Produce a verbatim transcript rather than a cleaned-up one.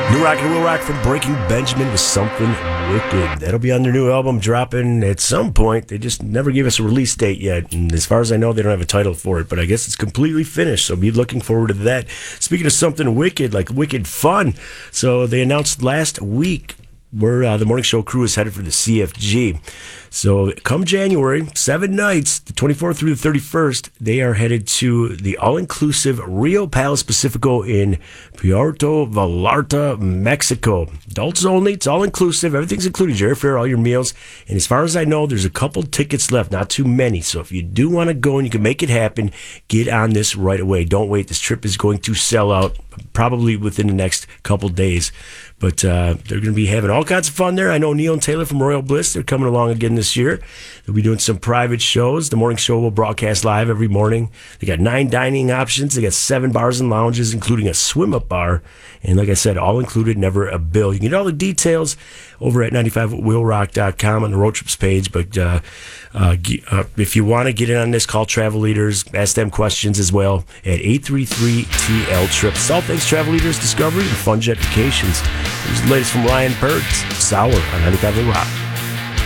New Rock and Will Rock from Breaking Benjamin with Something Wicked. That'll be on their new album dropping at some point. They just never gave us a release date yet. And as far as I know, they don't have a title for it. But I guess it's completely finished. So be looking forward to that. Speaking of something wicked, like wicked fun. So they announced last week where uh, the morning show crew is headed for the C F G. So come January, seven nights, the twenty-fourth through the thirty-first, they are headed to the all-inclusive Rio Palace Pacifico in Puerto Vallarta, Mexico. Adults only, it's all-inclusive, everything's included, your airfare, all your meals. And as far as I know, there's a couple tickets left, not too many. So if you do want to go and you can make it happen, get on this right away. Don't wait, this trip is going to sell out probably within the next couple days. But uh, they're going to be having all kinds of fun there. I know Neil and Taylor from Royal Bliss, they're coming along again this year. They'll be doing some private shows. The morning show will broadcast live every morning. They got nine dining options. They got seven bars and lounges, including a swim-up bar. And like I said, all included, never a bill. You can get all the details over at ninety-five will rock dot com on the road trips page. But uh, uh, uh, if you want to get in on this, call Travel Leaders. Ask them questions as well at eight three three T L trip. All thanks Travel Leaders, Discovery, and Fun Jet Vacations. Here's the latest from Ryan Bird, Sour on ninety-five will rock.